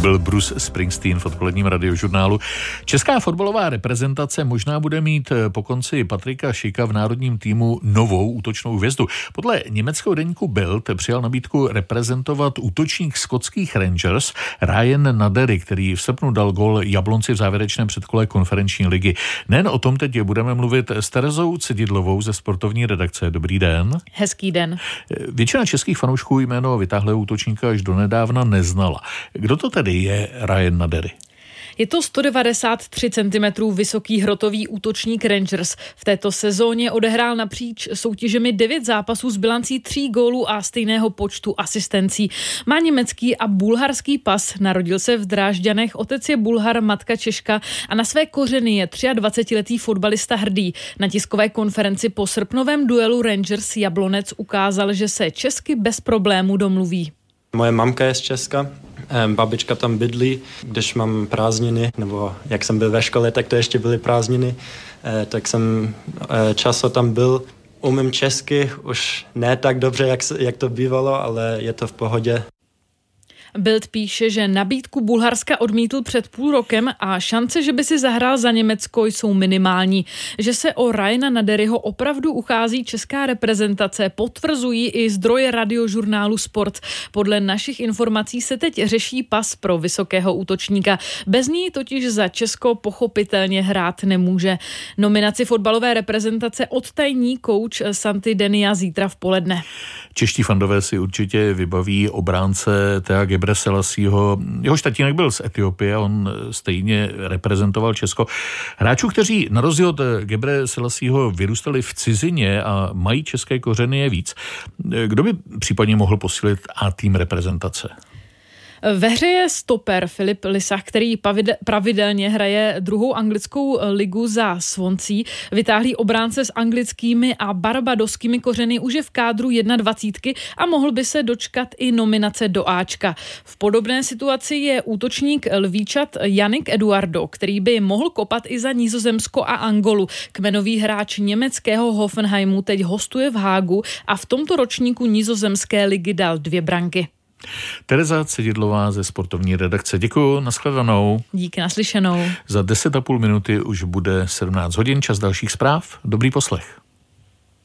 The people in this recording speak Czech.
byl Bruce Springsteen v odpoledním radiožurnálu. Česká fotbalová reprezentace možná bude mít po konci Patrika Schicka v národním týmu novou útočnou hvězdu. Podle německého deníku Bild přijal nabídku reprezentovat útočník skotských Rangers Ryan Nadery, který v srpnu dal gól Jablonci v závěrečném předkole konferenční ligy. Nejen o tom teď budeme mluvit s Terezou Cedidlovou ze sportovní redakce. Dobrý den. Hezký den. Většina českých fanoušků jméno vytáhlého útočníka až donedávna neznala. Kdo to tedy je Ryan Nadery? Je to 193 cm vysoký hrotový útočník Rangers. V této sezóně odehrál napříč soutěžemi 9 zápasů s bilancí 3 gólů a stejného počtu asistencí. Má německý a bulharský pas, narodil se v Drážďanech, otec je Bulhar, matka Češka a na své kořeny je 23letý fotbalista hrdý. Na tiskové konferenci po srpnovém duelu Rangers Jablonec ukázal, že se česky bez problémů domluví. Moje mamka je z Česka, babička tam bydlí, když mám prázdniny, nebo jak jsem byl ve škole, tak to ještě byly prázdniny, tak jsem často tam byl. Umím česky, už ne tak dobře, jak to bývalo, ale je to v pohodě. Bild píše, že nabídku Bulharska odmítl před půl rokem a šance, že by si zahrál za Německo, jsou minimální. Že se o Ryana Naderyho opravdu uchází česká reprezentace, potvrzují i zdroje radiožurnálu Sport. Podle našich informací se teď řeší pas pro vysokého útočníka. Bez ní totiž za Česko pochopitelně hrát nemůže. Nominaci fotbalové reprezentace odtajní kouč Santi Denia zítra v poledne. Čeští fandové si určitě vybaví obránce Thea Gebre Selassieho. Jehož tatínek byl z Etiopie, on stejně reprezentoval Česko. Hráčů, kteří na rozdíl od Gebre Selassieho vyrůstali v cizině a mají české kořeny, je víc. Kdo by případně mohl posílit A-tým reprezentace? Ve hře je stoper Filip Lisach, který pravidelně hraje druhou anglickou ligu za Swansea. Vytáhlý obránce s anglickými a barbadoskými kořeny už je v kádru 21 a mohl by se dočkat i nominace do Ačka. V podobné situaci je útočník Lvíčat Yannick Eduardo, který by mohl kopat i za Nizozemsko a Angolu. Kmenový hráč německého Hoffenheimu teď hostuje v Hágu a v tomto ročníku nizozemské ligy dal 2 branky. Tereza Cedidlová ze sportovní redakce. Děkuju, nashledanou. Díky, naslyšenou. Za 10,5 minuty už bude 17 hodin, čas dalších zpráv. Dobrý poslech.